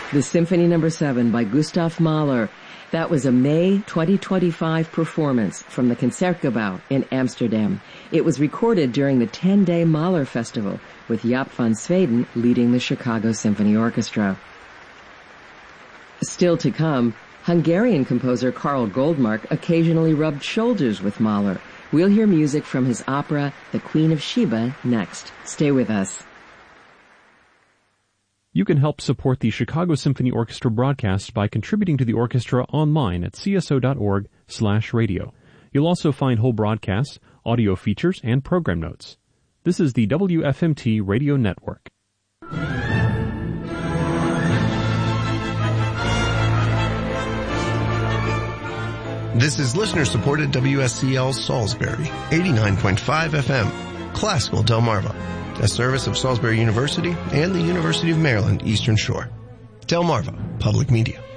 The Symphony No. 7 by Gustav Mahler. That was a May 2025 performance from the Concertgebouw in Amsterdam. It was recorded during the 10-day Mahler Festival with Jaap van Zweden leading the Chicago Symphony Orchestra. Still to come, Hungarian composer Karl Goldmark occasionally rubbed shoulders with Mahler. We'll hear music from his opera, The Queen of Sheba, next. Stay with us. You can help support the Chicago Symphony Orchestra broadcast by contributing to the orchestra online at cso.org/radio. You'll also find whole broadcasts, audio features, and program notes. This is the WFMT Radio Network. This is listener-supported WSCL Salisbury, 89.5 FM, Classical Delmarva, a service of Salisbury University and the University of Maryland Eastern Shore. Delmarva Public Media.